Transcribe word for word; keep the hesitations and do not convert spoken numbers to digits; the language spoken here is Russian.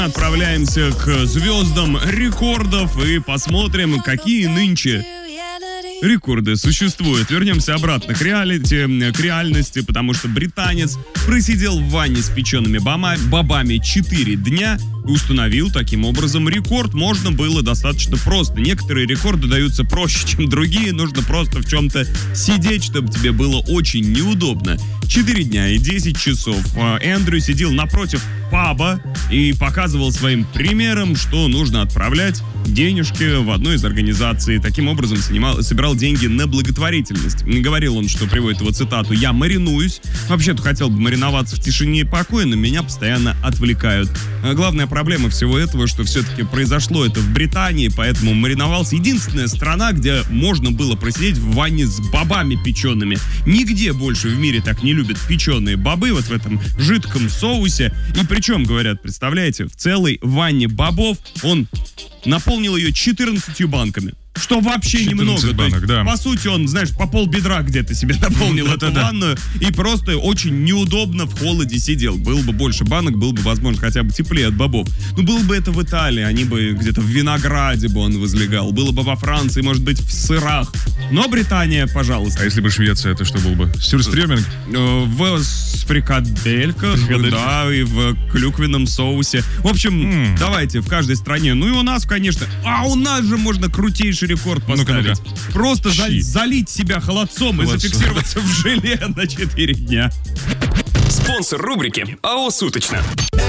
Отправляемся к звездам рекордов и посмотрим, какие нынче рекорды существуют. Вернемся обратно к реалити, к реальности, потому что британец просидел в ванне с печеными бома, бобами четыре дня и установил таким образом рекорд. Можно было достаточно просто. Некоторые рекорды даются проще, чем другие. Нужно просто в чем-то сидеть, чтобы тебе было очень неудобно. четыре дня и десять часов Эндрю сидел напротив паба и показывал своим примером, что нужно отправлять денежки в одну из организаций. Таким образом снимал, собирал деньги на благотворительность. Говорил он, что приводит его цитату: «Я маринуюсь. Вообще-то хотел бы мариноваться в тишине и покое, но меня постоянно отвлекают». Главная проблема всего этого, что все-таки произошло это в Британии, поэтому мариновался. Единственная страна, где можно было просидеть в ванне с бобами печеными. Нигде больше в мире так не любят печеные бобы, вот в этом жидком соусе. И причем, говорят, представляете, в целой ванне бобов он наполнил ее четырнадцатью банками. Что вообще немного. Банок, есть, да. по сути, он, знаешь, по полбедра где-то себе наполнил эту ванную и просто очень неудобно в холоде сидел. Было бы больше банок, было бы, возможно, хотя бы теплее от бобов. Ну, было бы это в Италии, они бы где-то в винограде бы он возлегал. Было бы во Франции, может быть, в сырах. Но Британия, пожалуйста. А если бы Швеция, это что был бы? Сюрстрёминг? В фрикадельках, да, и в клюквенном соусе. В общем, mm. давайте в каждой стране. Ну и у нас, конечно. А у нас же можно крутейший рекорд поставить. Ну-ка, ну-ка. Просто за- залить себя холодцом, холодцом и зафиксироваться в желе на четыре дня. Спонсор рубрики АО «Суточно».